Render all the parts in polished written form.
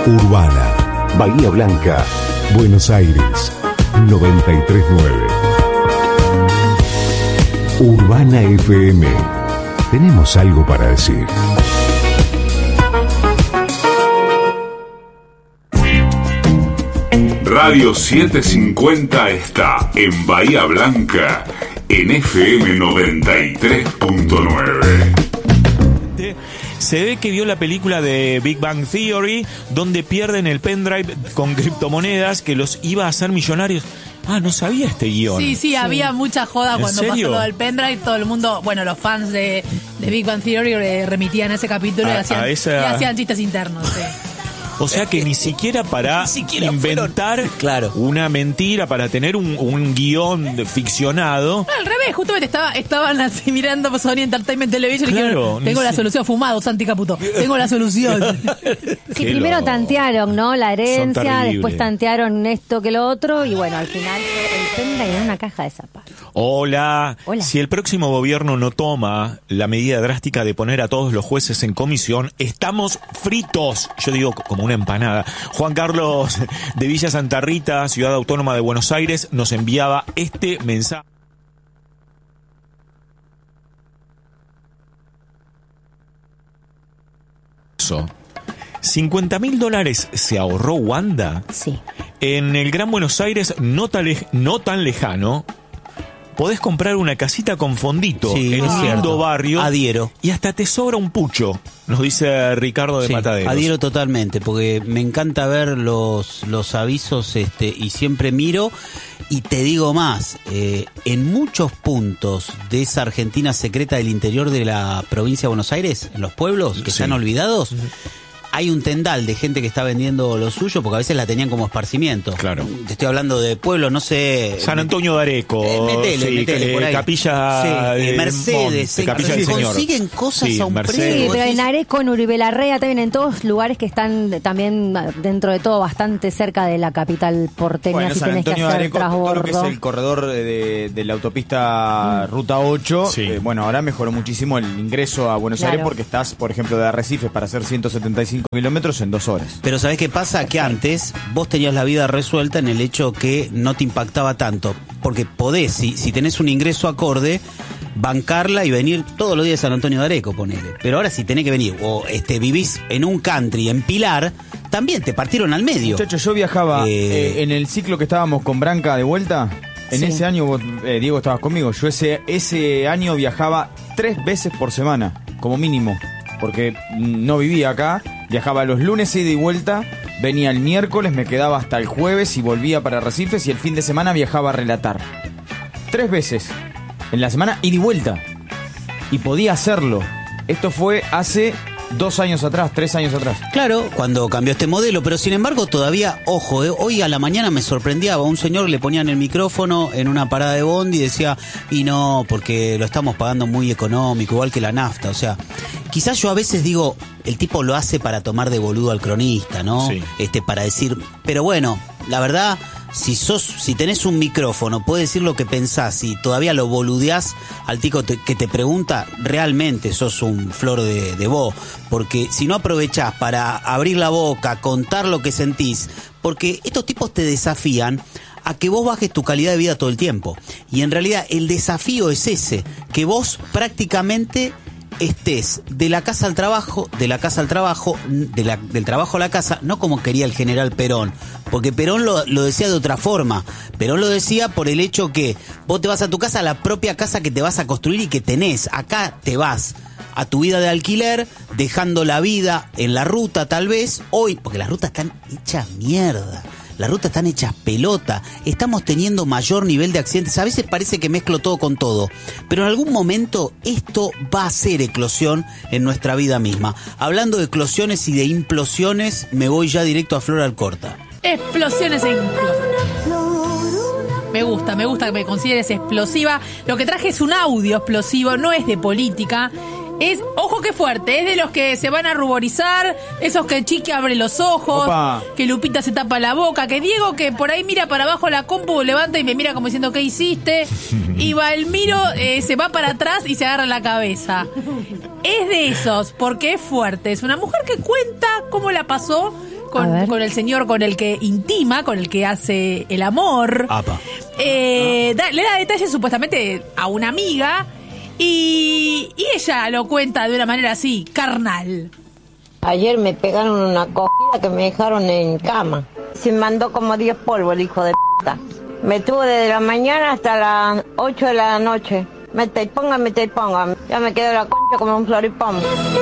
Urbana, Bahía Blanca, Buenos Aires, 93.9. Urbana FM. Tenemos algo para decir. Radio 750 está en Bahía Blanca, en FM 93.9. Se ve que vio la película de Big Bang Theory, donde pierden el pendrive con criptomonedas que los iba a hacer millonarios. Ah, no sabía este guión. Sí, había mucha joda cuando pasó serio? lo del pendrive. Todo el mundo, bueno, los fans de Big Bang Theory remitían a ese capítulo y hacían chistes internos. Sí. O sea que ni siquiera para inventar una mentira, para tener un guión ficcionado. No, al revés, justamente estaban así mirando Sony Entertainment Television y dijeron, tengo la solución, fumado, Santi Caputo, tengo la solución. Sí, primero tantearon, ¿no? La herencia, después tantearon esto que lo otro, y bueno, al final el pendrive en una caja de zapatos. Hola. Si el próximo gobierno no toma la medida drástica de poner a todos los jueces en comisión, estamos fritos. Yo digo como una empanada. Juan Carlos de Villa Santa Rita, Ciudad Autónoma de Buenos Aires, nos enviaba este mensaje. $50.000 se ahorró Wanda. Sí. En el Gran Buenos Aires, no tan lejano, podés comprar una casita con fondito en un lindo barrio. Adhiero. Y hasta te sobra un pucho, nos dice Ricardo de Mataderos. Adhiero totalmente, porque me encanta ver los avisos y siempre miro. Y te digo más, en muchos puntos de esa Argentina secreta del interior de la provincia de Buenos Aires, en los pueblos que están olvidados, hay un tendal de gente que está vendiendo lo suyo, porque a veces la tenían como esparcimiento. Claro. Te estoy hablando de pueblos, no sé... San Antonio de Areco. Metele por ahí. Capilla... Mercedes. Capilla del Señor. Consiguen cosas a un precio. Sí, pero en Areco, en Uribe Larrea, también en todos lugares que están también, dentro de todo, bastante cerca de la capital porteña. Bueno, si San tenés Antonio que de hacer Areco, todo lo que es transbordo. el corredor de la autopista Ruta 8, bueno, ahora mejoró muchísimo el ingreso a Buenos Aires porque estás, por ejemplo, de Arrecifes para hacer 175 kilómetros en 2 horas. Pero ¿sabés qué pasa? Que antes vos tenías la vida resuelta en el hecho que no te impactaba tanto. Porque podés, si tenés un ingreso acorde, bancarla y venir todos los días a San Antonio de Areco, ponele. Pero ahora si tenés que venir, o vivís en un country, en Pilar, también te partieron al medio. Muchachos, yo viajaba en el ciclo que estábamos con Branca de vuelta. En ese año, vos, Diego, estabas conmigo. Yo ese año viajaba 3 veces por semana, como mínimo. Porque no vivía acá. Viajaba los lunes ida y vuelta, venía el miércoles, me quedaba hasta el jueves y volvía para Arrecifes, y el fin de semana viajaba a relatar. 3 veces en la semana ida y vuelta. Y podía hacerlo. Esto fue hace 2 años atrás, 3 años atrás. Claro, cuando cambió este modelo, pero sin embargo todavía, ojo, hoy a la mañana me sorprendía, a un señor le ponían el micrófono en una parada de bondi y decía, y no, porque lo estamos pagando muy económico, igual que la nafta, o sea, quizás yo a veces digo, el tipo lo hace para tomar de boludo al cronista, ¿no? Sí. Para decir, pero bueno, la verdad... Si tenés un micrófono, podés decir lo que pensás y todavía lo boludeás al tico que te pregunta, realmente sos un flor de vos. Porque si no aprovechás para abrir la boca, contar lo que sentís, porque estos tipos te desafían a que vos bajes tu calidad de vida todo el tiempo. Y en realidad el desafío es ese, que vos prácticamente... estés de la casa al trabajo, del trabajo a la casa, no como quería el general Perón, porque Perón lo decía de otra forma. Perón lo decía por el hecho que vos te vas a tu casa, la propia casa que te vas a construir y que tenés. Acá te vas a tu vida de alquiler, dejando la vida en la ruta tal vez, hoy, porque las rutas están hechas mierda. Las rutas están hechas pelota, estamos teniendo mayor nivel de accidentes, a veces parece que mezclo todo con todo, pero en algún momento esto va a ser eclosión en nuestra vida misma. Hablando de eclosiones y de implosiones, me voy ya directo a Flor Alcorta. Explosiones e implosiones. Me gusta que me consideres explosiva. Lo que traje es un audio explosivo, no es de política. Es, ojo que fuerte, es de los que se van a ruborizar, esos que Chiqui abre los ojos, que Lupita se tapa la boca, que Diego que por ahí mira para abajo la compu, levanta y me mira como diciendo ¿qué hiciste? Y Valmiro se va para atrás y se agarra la cabeza. Es de esos, porque es fuerte, es una mujer que cuenta cómo la pasó con el señor con el que intima, con el que hace el amor. Le da detalles supuestamente a una amiga y ella lo cuenta de una manera así, carnal. Ayer me pegaron una cogida que me dejaron en cama. Se mandó como 10 polvos el hijo de p***. Me tuvo desde la mañana hasta las 8 de la noche. Mete y ponga. Ya me quedó la concha como un floripón.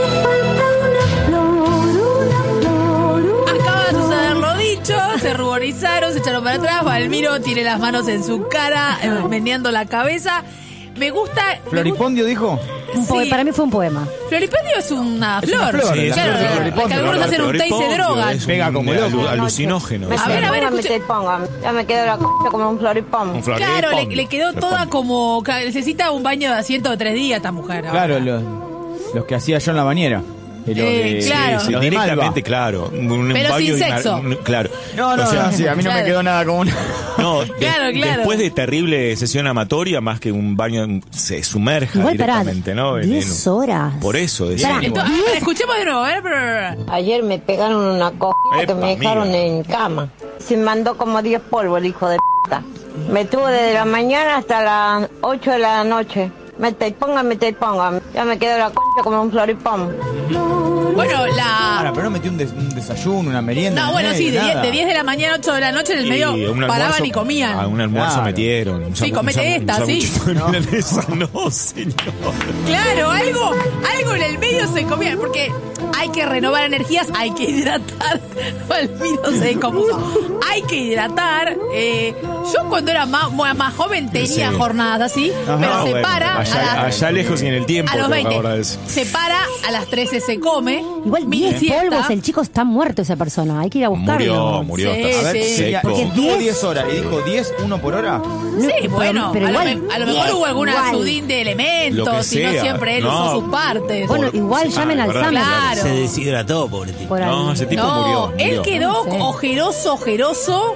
Acaba de suceder lo dicho, se ruborizaron, se echaron para atrás. Valmiro tiene las manos en su cara, meneando la cabeza. Me gusta... ¿Floripondio dijo? Sí. Para mí fue un poema. Floripondio es una flor. Sí, claro, que algunos hacen un té y se drogan. Pega como loco. Alucinógeno. A ver, mete y ponga. Ya me quedó la concha como un floripón. Claro, le quedó toda como... Necesita un baño de asiento de 3 días esta mujer. Claro, los que hacía yo en la bañera. Claro. Sí, directamente, claro. Pero baño sin sexo. Claro. No, sí, a mí no me quedó nada como una... No, claro. Después de terrible sesión amatoria, más que un baño, se sumerja igual directamente, ¿no? 10 horas. Por eso, escuchemos de nuevo, Ayer me pegaron una cogida que me dejaron en cama. Se mandó como 10 polvos el hijo de p***. Me tuvo desde la mañana hasta las 8 de la noche. Mete y ponga. Ya me quedó la concha como un floripón. Bueno, pero no metió un desayuno, una merienda. No, bueno, sí, de 10 de la mañana a 8 de la noche en el medio paraban y comían. A un almuerzo metieron. Sí, comete esta, sí. No, señor. Claro, algo en el medio se comía, porque hay que renovar energías, hay que hidratar. Valmiro se compuso. Hay que hidratar. Yo cuando era más joven tenía jornadas así, pero se para... Allá lejos y en el tiempo. A los 20. Se para, a las 13 se come. Igual 10 polvos, el chico está muerto esa persona. Hay que ir a buscarlo. Murió. Sí, a ver, seco. Tuvo 10 horas y dijo 10, 1 por hora. Sí, bueno, pero a igual, lo mejor hubo alguna sudín de elementos y no siempre él usó sus partes. Bueno, igual llamen al SAM. Claro. Se deshidrató, pobre tipo. No, ese tipo murió. Él quedó ojeroso.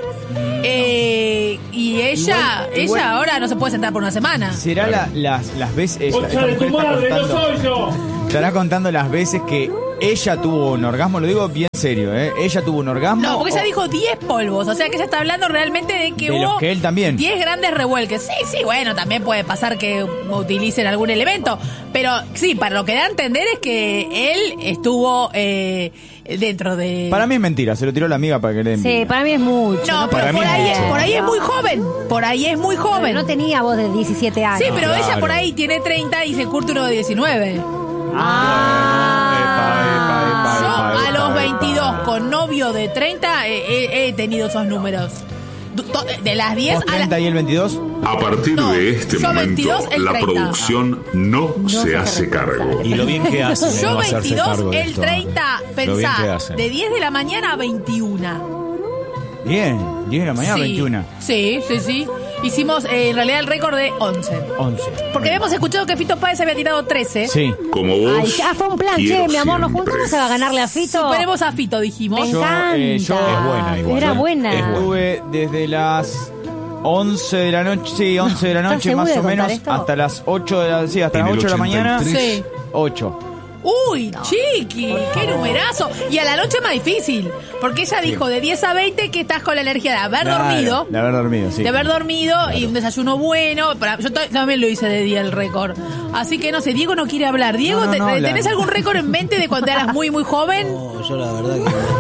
Y ella ahora no se puede sentar por una semana. ¿Será las veces... Esta mujer estará contando las veces que ella tuvo un orgasmo? Lo digo bien serio, ¿eh? Ella tuvo un orgasmo. No, porque ella dijo 10 polvos. O sea que ella está hablando realmente de que de hubo... los que él también. 10 grandes revuelques. Sí, bueno, también puede pasar que utilicen algún elemento. Pero sí, para lo que da a entender es que él estuvo dentro de... Para mí es mentira, se lo tiró la amiga para que le den. Sí, para mí es mucho. No, pero por ahí es muy joven. Por ahí es muy joven. Pero no tenía voz de 17 años. Sí, pero ella por ahí tiene 30 y se curte uno de 19. Yo a los 22 con novio de 30 he tenido esos números. De las 10 a las 30 y el 22. A partir de este momento, 22, la 30. producción no se hace cargo. Y lo bien que hace. Yo 22, el 30, pensá, de 10 de la mañana a 21. Bien, 10 de la mañana, 21. Sí. Hicimos en realidad el récord de 11. Porque habíamos escuchado que Fito Páez había tirado 13. Sí. Como vos. Ay, ya fue un plan, che, mi amor, nos juntamos a ganarle a Fito. Superemos a Fito, dijimos. Me encanta. Es buena igual. Era buena. Estuve desde las 11 de la noche, sí, 11 de la noche más o menos, hasta las 8 de la, hasta las 8 de la mañana. Sí. 8. Uy, chiqui, qué numerazo. Y a la noche más difícil, porque ella dijo de 10 a 20 que estás con la energía de haber dormido. De haber dormido, sí. De haber dormido y un desayuno bueno. Yo también lo hice de día el récord. Así que no sé, Diego no quiere hablar. Diego, ¿tenés algún récord en mente de cuando eras muy, muy joven? No, yo la verdad que...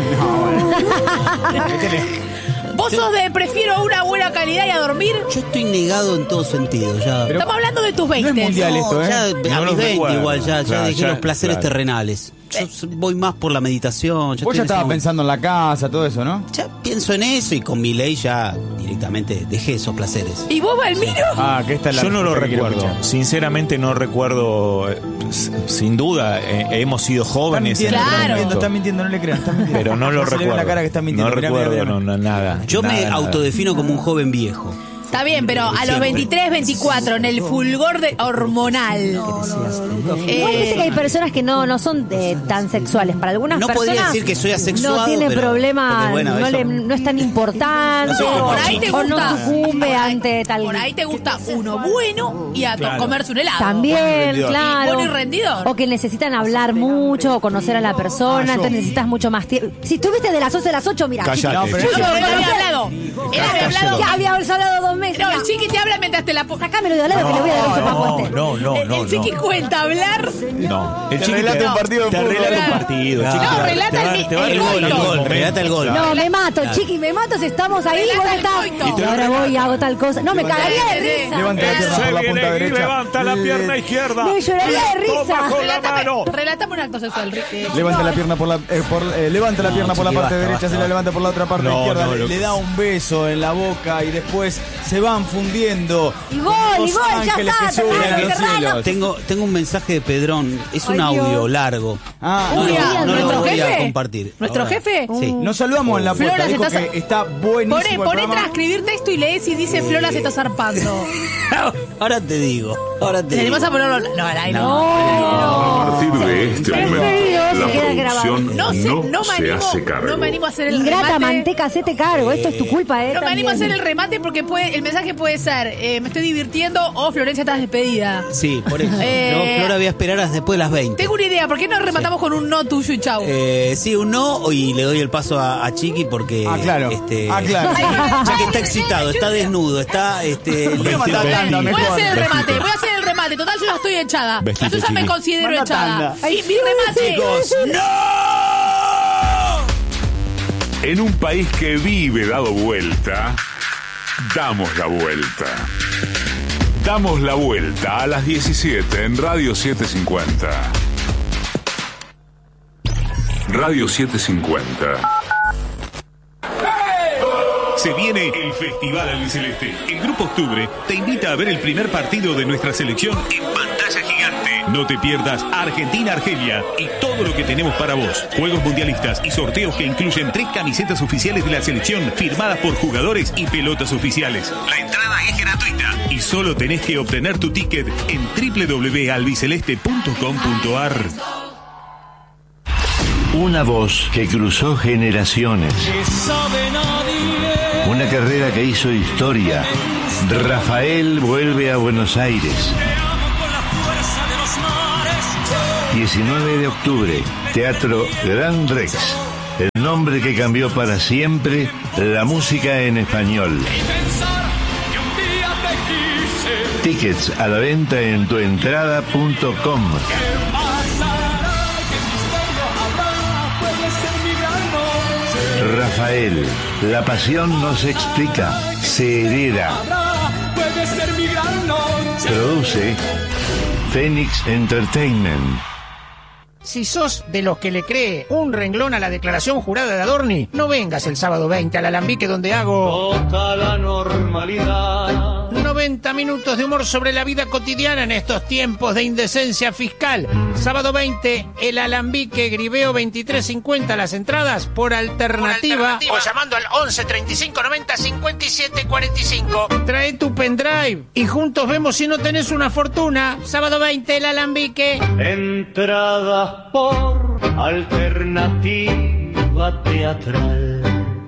¿Vos sos de prefiero una buena calidad y a dormir? Yo estoy negado en todo sentido. Ya. Estamos hablando de tus 20. No es mundial esto, ¿eh? Ya, No a mis 20 recuerdo. igual, ya dejé los placeres claro. terrenales. Yo voy más por la meditación. Vos ya estabas pensando en la casa, todo eso, ¿no? Ya pienso en eso y con mi ley ya directamente dejé esos placeres. ¿Y vos, Valmiro? Que esta es la Yo no lo respuesta que quiero recuerdo. escuchar. Sinceramente no recuerdo. Sin duda, hemos sido jóvenes. Está mintiendo, no le crean, está mintiendo. Pero no lo Se le ve recuerdo. en la cara que está mintiendo. No Mirá, recuerdo, mirá. no, nada. Yo me nada. autodefino como un joven viejo. Está bien, pero a los 23, 24, en el fulgor hormonal. Igual dice que hay personas que no son tan sexuales. Para algunas no personas. No podría decir que soy asexuado. No tiene problema, bueno, no es tan importante. Por ahí te gusta, o no sucumbe ante tal. Por ahí te gusta uno bueno y a comerse un helado. También, claro. Bueno y rendidor. O que necesitan hablar mucho o conocer a la persona, entonces necesitas mucho más tiempo. Si estuviste de las 11 a las 8, mira. Cállate. No, pero él había hablado. Él había hablado. Ya habíamos hablado 2 meses. No, el chiqui te habla mientras te la ponga. Sacámelo de al lado que le voy a dar un sopapo a este. No. El chiqui cuenta hablar. No. El chiqui relata un partido. Te relata un partido. No, relata el gol. Relata el gol. No, me mato, chiqui, me mato si estamos ahí. Vos estás. Y ahora voy y hago tal cosa. No, me cagaría de risa. Levanta la pierna por la punta derecha. Levanta la pierna izquierda. Me lloraría de risa. Con la mano. Relátame un acto sexual, Ricky. Levanta la pierna por la levanta la pierna por la parte derecha, se la levanta por la otra parte izquierda, le da un beso en la boca y después se van fundiendo. Y gol, ya está. Que suben a los cielos. Tengo un mensaje de Pedrón, es un audio largo. No lo voy a compartir. ¿Nuestro jefe? Sí. Nos saludamos en la puerta, Flora, dijo que está buenísimo. Poné transcribir texto y lees y dice Flora se está zarpando. Ahora te digo. ¿Tenemos a ponerlo? No, al aire. A partir de este momento, la producción no se hace cargo. No me animo a hacer el Ingrata remate. manteca, hacete cargo. Esto es tu culpa, No me animo a hacer el remate porque el mensaje puede ser me estoy divirtiendo o Florencia estás despedida. Sí, por eso. Flora voy a esperar hasta después de las 20. Tengo una idea, ¿por qué no rematamos con un no tuyo y chau? Sí, un no y le doy el paso a Chiqui porque claro. Ya que está excitado, está desnudo, está voy a hacer el remate, total yo ya estoy echada. Yo ya me considero echada. Ahí mi remate. Chicos, ¡no! En un país que vive dado vuelta, damos la vuelta. Damos la vuelta a las 17 en Radio 750. Radio 750. Se viene el Festival Albiceleste. El Grupo Octubre te invita a ver el primer partido de nuestra selección en pantalla gigante. No te pierdas Argentina-Argelia y todo lo que tenemos para vos. Juegos mundialistas y sorteos que incluyen 3 camisetas oficiales de la selección firmadas por jugadores y pelotas oficiales. La entrada es gratuita y solo tenés que obtener tu ticket en www.albiceleste.com.ar. Una voz que cruzó generaciones. Una carrera que hizo historia. Rafael vuelve a Buenos Aires. 19 de octubre, Teatro Gran Rex. El nombre que cambió para siempre la música en español. Tickets a la venta en tuentrada.com. Rafael, la pasión no se explica, se hereda. Produce Phoenix Entertainment. Si sos de los que le cree un renglón a la declaración jurada de Adorni, no vengas el sábado 20 al Alambique donde hago toda la normalidad. 90 minutos de humor sobre la vida cotidiana en estos tiempos de indecencia fiscal. Sábado 20, el Alambique, Gribeo 2350, las entradas por alternativa o llamando al 11 35 90 57 45. Trae tu pendrive y juntos vemos si no tenés una fortuna. Sábado 20, el Alambique. Entradas por alternativa teatral.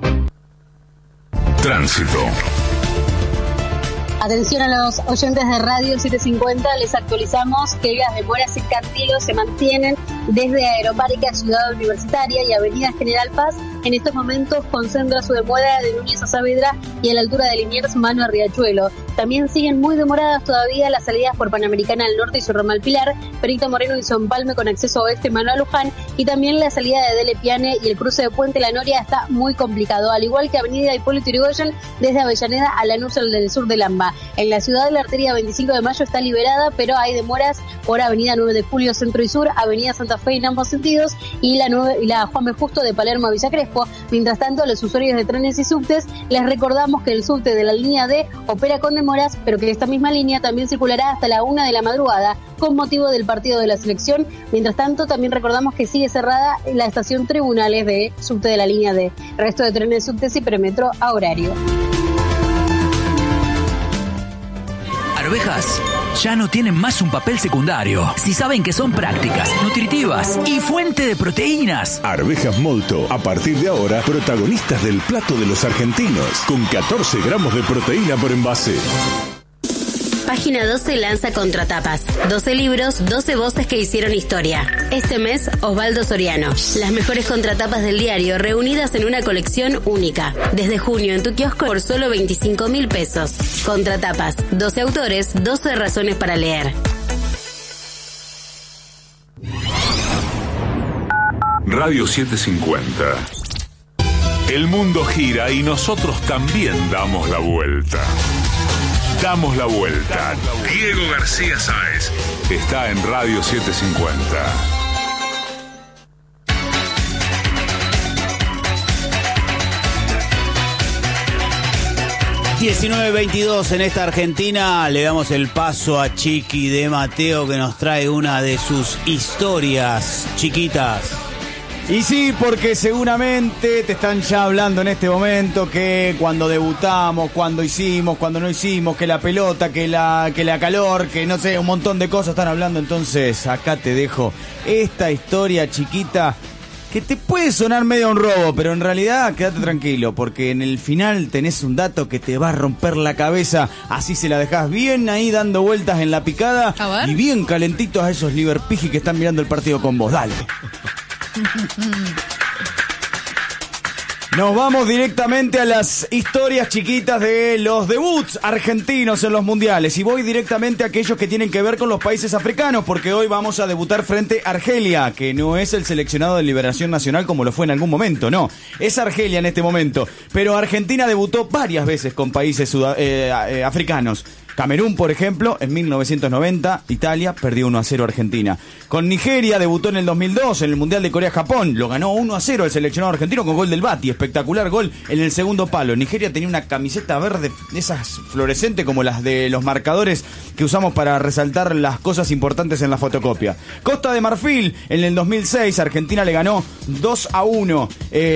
Tránsito. Atención a los oyentes de Radio 750, les actualizamos que las demoras en Cantilo se mantienen desde Aeroparque a Ciudad Universitaria y Avenida General Paz. En estos momentos concentra su demora de Núñez a Saavedra y a la altura de Liniers, mano a Riachuelo. También siguen muy demoradas todavía las salidas por Panamericana al Norte y su ramal Pilar, Perito Moreno y Son Palme con acceso oeste, mano a Luján, y también la salida de Dele Piane y el cruce de Puente La Noria está muy complicado, al igual que Avenida Hipólito Yrigoyen desde Avellaneda a Lanús del sur de Lamba. En la ciudad, la arteria 25 de Mayo está liberada, pero hay demoras por Avenida 9 de Julio Centro y Sur, Avenida Santa Fe en ambos sentidos y la Juan B. Justo de Palermo a Villa Crespo. Mientras tanto, los usuarios de trenes y subtes les recordamos que el subte de la línea D opera con demoras, pero que esta misma línea también circulará hasta la 1 de la madrugada con motivo del partido de la selección. Mientras tanto, también recordamos que sigue cerrada la estación Tribunales de subte de la línea D. El resto de trenes, subtes y premetro a horario. arvejas ya no tienen más un papel secundario. Si saben que son prácticas, nutritivas y fuente de proteínas. Arvejas Molto, a partir de ahora, protagonistas del plato de los argentinos, con 14 gramos de proteína por envase. Página 12 lanza Contratapas. 12 libros, 12 voces que hicieron historia. Este mes, Osvaldo Soriano. Las mejores contratapas del diario reunidas en una colección única. Desde junio en tu kiosco por solo 25.000 pesos. Contratapas. 12 autores, 12 razones para leer. Radio 750. El mundo gira y nosotros también damos la vuelta. Damos la vuelta. Diego García Sáez está en Radio 750. 19:22 en esta Argentina. Le damos el paso a Chiqui de Mateo, que nos trae una de sus historias chiquitas. Y sí, porque seguramente te están ya hablando en este momento que cuando debutamos, cuando hicimos, cuando no hicimos, que la pelota, que la calor, que no sé, un montón de cosas están hablando. Entonces acá te dejo esta historia chiquita que te puede sonar medio un robo, pero en realidad quédate tranquilo, porque en el final tenés un dato que te va a romper la cabeza. Así se la dejás bien ahí dando vueltas en la picada y bien calentitos a esos Liverpigi que están mirando el partido con vos. Dale. Nos vamos directamente a las historias chiquitas de los debuts argentinos en los mundiales. Y voy directamente a aquellos que tienen que ver con los países africanos, porque hoy vamos a debutar frente a Argelia, que no es el seleccionado de Liberación Nacional como lo fue en algún momento, no. Es Argelia en este momento. Pero Argentina debutó varias veces con países africanos. Camerún, por ejemplo, en 1990, Italia perdió 1-0 a Argentina. Con Nigeria debutó en el 2002 en el Mundial de Corea-Japón. Lo ganó 1-0 el seleccionado argentino con gol del Bati. Espectacular gol en el segundo palo. Nigeria tenía una camiseta verde, esas fluorescentes como las de los marcadores que usamos para resaltar las cosas importantes en la fotocopia. Costa de Marfil, en el 2006, Argentina le ganó 2-1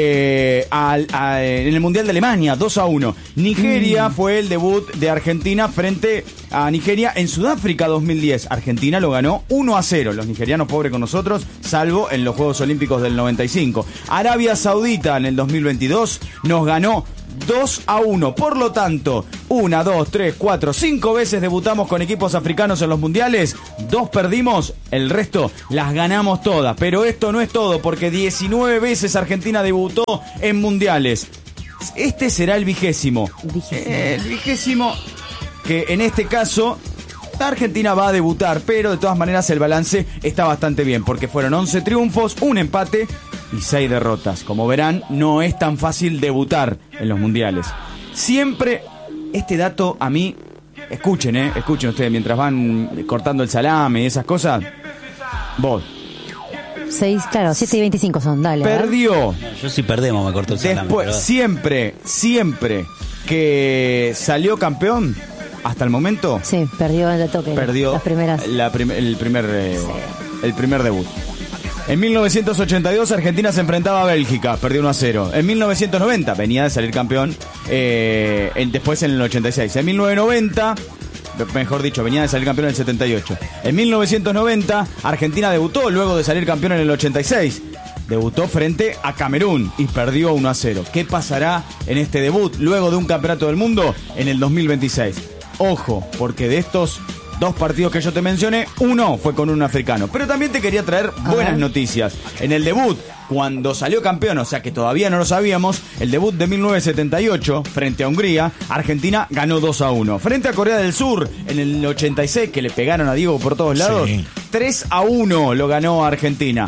en el Mundial de Alemania, 2-1. Nigeria fue el debut de Argentina frente a Nigeria en Sudáfrica 2010. Argentina lo ganó 1-0. Los nigerianos pobres con nosotros, salvo en los Juegos Olímpicos del 95. Arabia Saudita en el 2022 nos ganó 2-1. Por lo tanto, 1, 2, 3, 4, 5 veces debutamos con equipos africanos en los mundiales. 2 perdimos, el resto las ganamos todas. Pero esto no es todo, porque 19 veces Argentina debutó en mundiales. Este será el vigésimo. El vigésimo, que en este caso Argentina va a debutar, pero de todas maneras el balance está bastante bien, porque fueron 11 triunfos, un empate y 6 derrotas. Como verán, no es tan fácil debutar en los mundiales. Siempre, este dato a mí, escuchen ustedes mientras van cortando el salame y esas cosas. Vos. 6, claro, 7 y 25 son, dale. Perdió. Yo sí perdemos, me cortó el salame. Después, siempre que salió campeón, hasta el momento. Sí, perdió el toque. Perdió las primeras. el primer debut. En 1982 Argentina se enfrentaba a Bélgica, perdió 1-0. En 1990 venía de salir campeón, después en el 86. En 1990, mejor dicho, venía de salir campeón en el 78. En 1990 Argentina debutó luego de salir campeón en el 86. Debutó frente a Camerún y perdió 1-0. ¿Qué pasará en este debut luego de un campeonato del mundo en el 2026? Ojo, porque de estos 2 partidos que yo te mencioné, uno fue con un africano. Pero también te quería traer buenas noticias. En el debut, cuando salió campeón, o sea que todavía no lo sabíamos, el debut de 1978 frente a Hungría, Argentina ganó 2-1. Frente a Corea del Sur, en el 86, que le pegaron a Diego por todos lados, 3-1 lo ganó Argentina.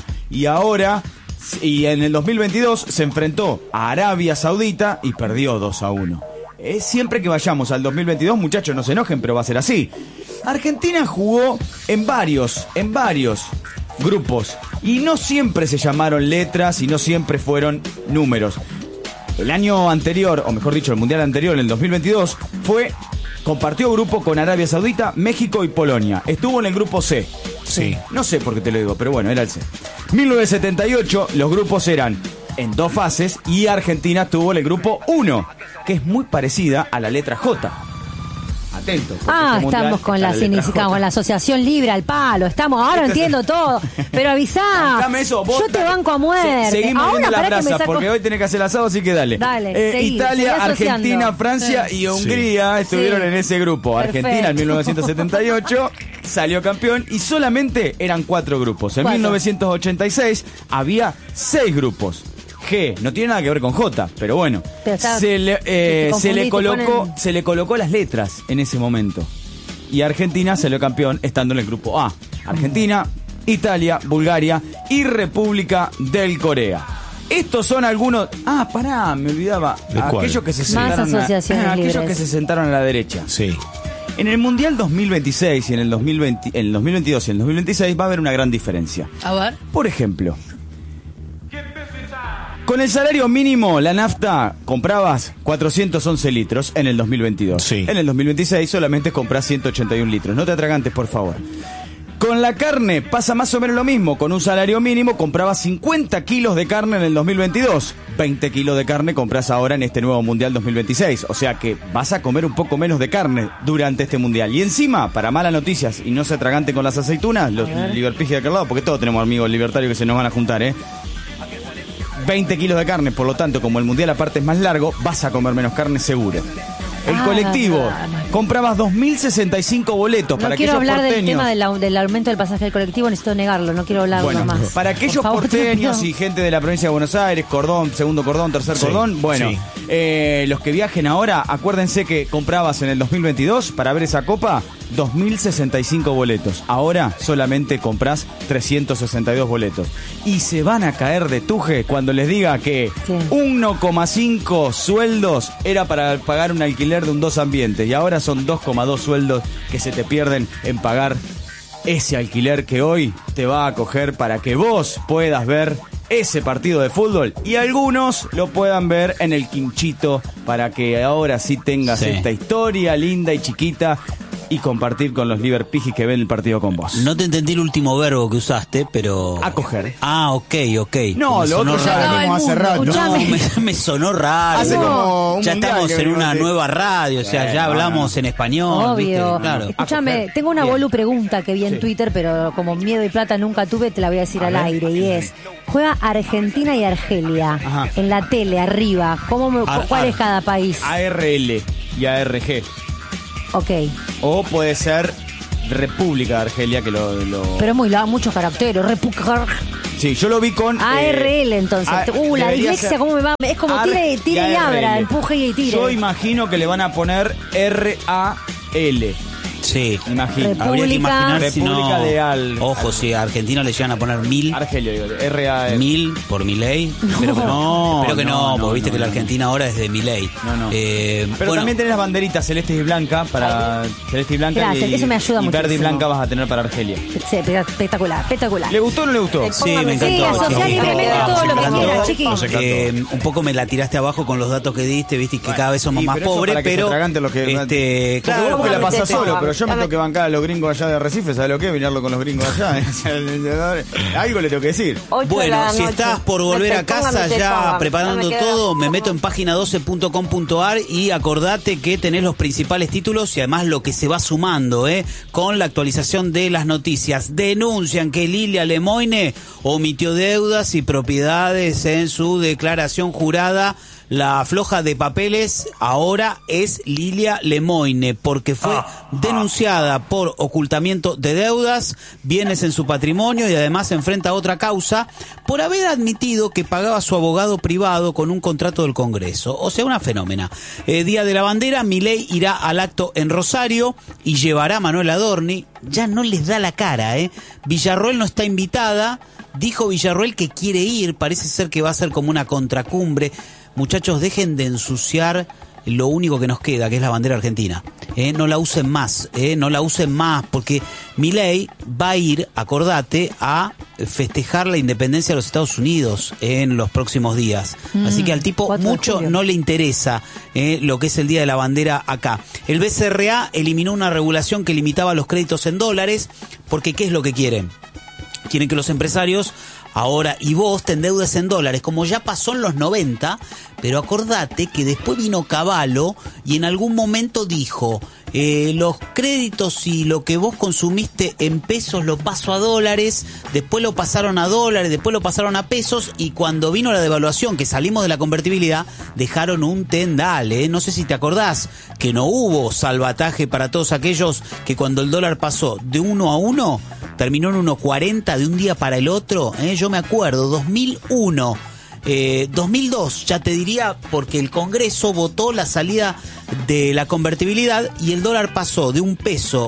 Y en el 2022 se enfrentó a Arabia Saudita y perdió 2-1. Siempre que vayamos al 2022, muchachos, no se enojen, pero va a ser así. Argentina jugó en varios grupos y no siempre se llamaron letras y no siempre fueron números. El año anterior, o mejor dicho, el mundial anterior, en el 2022, compartió grupo con Arabia Saudita, México y Polonia. Estuvo en el grupo C. Sí. No sé por qué te lo digo, pero bueno, era el C. 1978, los grupos eran en 2 fases y Argentina estuvo en el grupo 1, que es muy parecida a la letra J. atentos. Estamos con con la Asociación Libre al Palo. Ahora entiendo todo. Pero avisá. Yo te banco a muerte. Seguimos ahora viendo las brasas, porque hoy tenés que hacer el asado, así que dale. Italia, Argentina, Francia y Hungría estuvieron en ese grupo. Perfecto. Argentina en 1978 salió campeón y solamente eran 4 grupos. En 1986 había 6 grupos. G, no tiene nada que ver con J, pero bueno. Se le colocó las letras en ese momento. Y Argentina salió campeón estando en el grupo A. Argentina, Italia, Bulgaria y República del Corea. Estos son algunos... me olvidaba. Aquellos que se sentaron a la derecha. Sí. En el Mundial 2026 y en el 2022 y en el 2026 va a haber una gran diferencia. A ver. Por ejemplo, con el salario mínimo, la nafta comprabas 411 litros en el 2022. Sí. En el 2026 solamente compras 181 litros. No te atragantes, por favor. Con la carne pasa más o menos lo mismo. Con un salario mínimo comprabas 50 kilos de carne en el 2022. 20 kilos de carne compras ahora en este nuevo Mundial 2026. O sea que vas a comer un poco menos de carne durante este Mundial. Y encima, para malas noticias, y no se atraganten con las aceitunas, los liberpijis de aquel lado, porque todos tenemos amigos libertarios que se nos van a juntar, 20 kilos de carne, por lo tanto, como el Mundial aparte es más largo, vas a comer menos carne seguro. El colectivo, comprabas 2.065 boletos para aquellos porteños. No quiero hablar del tema del aumento del pasaje del colectivo, necesito negarlo, no quiero hablarlo más. Para aquellos porteños y gente de la provincia de Buenos Aires, cordón, segundo cordón, tercer cordón, los que viajen ahora, acuérdense que comprabas en el 2022 para ver esa copa 2.065 boletos. Ahora solamente compras 362 boletos. Y se van a caer de tuje cuando les diga que 1,5 sueldos era para pagar un alquiler de un 2 ambientes. Y ahora son 2,2 sueldos que se te pierden en pagar ese alquiler que hoy te va a coger para que vos puedas ver ese partido de fútbol y algunos lo puedan ver en el quinchito para que ahora sí tengas esta historia linda y chiquita y compartir con los liberpijis que ven el partido con vos. No te entendí el último verbo que usaste, pero... Acoger. Ok. No, lo otro ya lo vimos hace rato. No, me sonó raro. Hace como ya estamos en una nueva radio, o sea, ya hablamos en español. Obvio. Claro. Escúchame, tengo una pregunta que vi en Twitter, pero como miedo y plata nunca tuve, te la voy a decir al aire, y es... Juega Argentina y Argelia en la tele, arriba. ¿Cuál es cada país? ARL y ARG. Ok. O puede ser República de Argelia, que lo... Pero muchos caracteres. Sí, yo lo vi con... ARL, entonces. La dislexia, ¿cómo me va? Es como tire y abra, empuje y tire. Yo imagino que le van a poner RAL. Sí, imagino. Habría que imaginar República de Al. Ojo, si a Argentina le llegan a poner 1000. Argelia, digo, RAL. 1000 por Milei. Espero que no, porque viste que la Argentina ahora es de Milei. Pero también tenés las banderitas celeste y blanca para celeste y blanca. Gracias, eso me ayuda mucho. Verde y blanca vas a tener para Argelia. Sí, espectacular. ¿Le gustó o no le gustó? Sí, me encantó. Sí, asociar libremente todo lo que quiera, chiquis. Un poco me la tiraste abajo con los datos que diste, viste que cada vez somos más pobres, pero claro, porque la pasás solo, pero yo me tengo que bancar a los gringos allá de Arrecife, ¿sabes lo que es? Vinarlo con los gringos allá. Algo le tengo que decir. Bueno, si estás por volver a casa ya preparando todo, me meto en página12.com.ar y acordate que tenés los principales títulos y además lo que se va sumando, con la actualización de las noticias. Denuncian que Lilia Lemoine omitió deudas y propiedades en su declaración jurada. La floja de papeles ahora es Lilia Lemoine porque fue denunciada por ocultamiento de deudas, bienes en su patrimonio y además enfrenta otra causa por haber admitido que pagaba a su abogado privado con un contrato del Congreso. O sea, una fenómena. Día de la Bandera, Milei irá al acto en Rosario y llevará a Manuel Adorni. Ya no les da la cara, Villarroel no está invitada. Dijo Villarroel que quiere ir, parece ser que va a ser como una contracumbre. Muchachos, dejen de ensuciar lo único que nos queda, que es la bandera argentina. No la usen más, porque Milei va a ir, acordate, a festejar la independencia de los Estados Unidos en los próximos días. Así que al tipo mucho no le interesa lo que es el Día de la Bandera acá. El BCRA eliminó una regulación que limitaba los créditos en dólares, porque ¿qué es lo que quieren? Quieren que los empresarios ahora y vos te endeudes en dólares, como ya pasó en los 90, pero acordate que después vino Cavallo y en algún momento dijo, los créditos y lo que vos consumiste en pesos lo paso a dólares, después lo pasaron a dólares, después lo pasaron a pesos, y cuando vino la devaluación, que salimos de la convertibilidad, dejaron un tendal, No sé si te acordás que no hubo salvataje para todos aquellos que cuando el dólar pasó de 1 a 1, terminó en 1.40 de un día para el otro, Yo me acuerdo, 2001. 2002, ya te diría, porque el Congreso votó la salida de la convertibilidad y el dólar pasó de un peso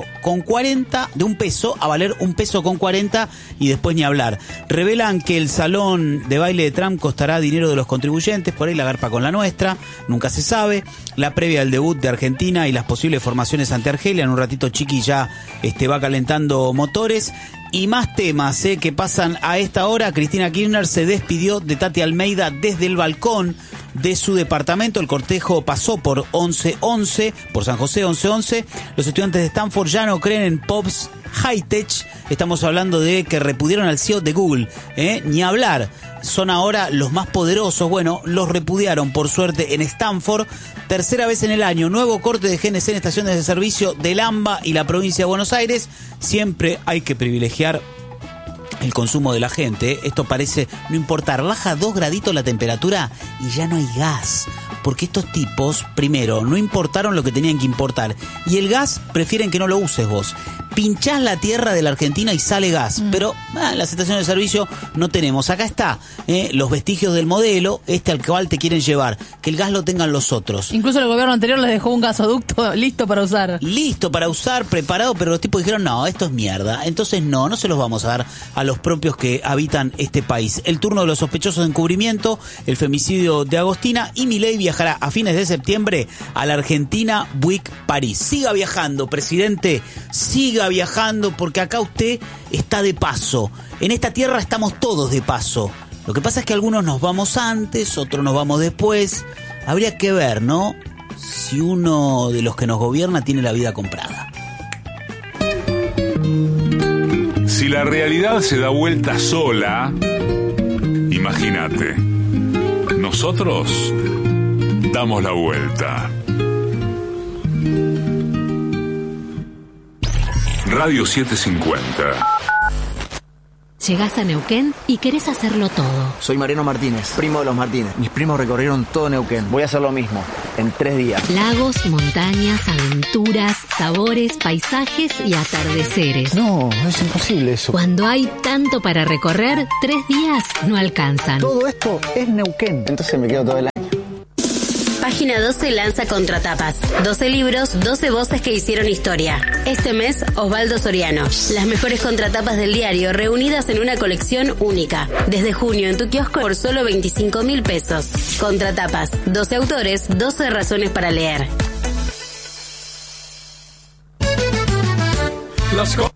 a valer $1.40 y después ni hablar. Revelan que el salón de baile de Trump costará dinero de los contribuyentes, por ahí la garpa con la nuestra, nunca se sabe. La previa del debut de Argentina y las posibles formaciones ante Argelia, en un ratito Chiqui ya va calentando motores. Y más temas que pasan a esta hora. Cristina Kirchner se despidió de Tati Almeida desde el balcón de su departamento. El cortejo pasó por 1111, por San José 1111. Los estudiantes de Stanford ya no creen en Pops High-Tech. Estamos hablando de que repudieron al CEO de Google, ni hablar. Son ahora los más poderosos. Bueno, los repudiaron por suerte en Stanford. Tercera vez en el año, nuevo corte de GNC en estaciones de servicio del AMBA y la provincia de Buenos Aires. Siempre hay que privilegiar el consumo de la gente. Esto parece no importar. Baja 2 graditos la temperatura y ya no hay gas. Porque estos tipos, primero, no importaron lo que tenían que importar. Y el gas prefieren que no lo uses vos. Pinchás la tierra de la Argentina y sale gas. Pero en las estaciones de servicio no tenemos. Acá está, los vestigios del modelo, al cual te quieren llevar. Que el gas lo tengan los otros. Incluso el gobierno anterior les dejó un gasoducto listo para usar. Listo para usar, preparado, pero los tipos dijeron, no, esto es mierda. Entonces no se los vamos a dar a los propios que habitan este país. El turno de los sospechosos de encubrimiento, el femicidio de Agostina, y Milei viajará a fines de septiembre a la Argentina Week París. Siga viajando, presidente, siga viajando, porque acá usted está de paso. En esta tierra estamos todos de paso. Lo que pasa es que algunos nos vamos antes, otros nos vamos después. Habría que ver, ¿no?, si uno de los que nos gobierna tiene la vida comprada. Si la realidad se da vuelta sola, imagínate, nosotros damos la vuelta. Radio 750. Llegás a Neuquén y querés hacerlo todo. Soy Mariano Martínez, primo de los Martínez. Mis primos recorrieron todo Neuquén. Voy a hacer lo mismo, en 3 días. Lagos, montañas, aventuras, sabores, paisajes y atardeceres. No, es imposible eso. Cuando hay tanto para recorrer, 3 días no alcanzan. Todo esto es Neuquén. Entonces me quedo todo el año. Página 12 lanza Contratapas. 12 libros, 12 voces que hicieron historia. Este mes, Osvaldo Soriano. Las mejores contratapas del diario reunidas en una colección única. Desde junio en tu kiosco por solo 25.000 pesos. Contratapas. 12 autores, 12 razones para leer.